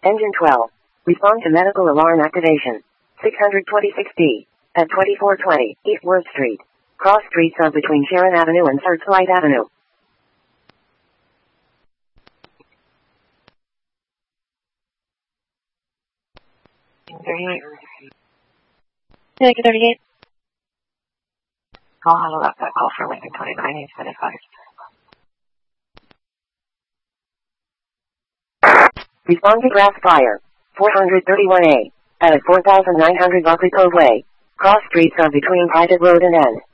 Engine 12. Respond to medical alarm activation. 626D. At 2420 East Worth Street. Cross street sub between Sharon Avenue and Searchlight Avenue. Yeah, 38. I'll handle that call for Lincoln 29875. Respond to grass fire. 431A. At 4900 Buckley Cove Way. Cross street sub between Private Road and N.